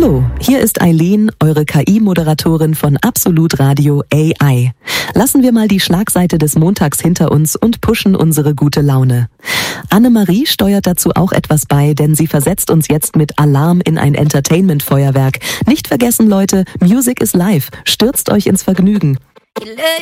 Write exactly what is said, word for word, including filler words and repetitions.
Hallo, hier ist Eileen, eure K I-Moderatorin von Absolut Radio A I. Lassen wir mal die Schlagseite des Montags hinter uns und pushen unsere gute Laune. Annemarie steuert dazu auch etwas bei, denn sie versetzt uns jetzt mit Alarm in ein Entertainment-Feuerwerk. Nicht vergessen, Leute, Music is live. Stürzt euch ins Vergnügen.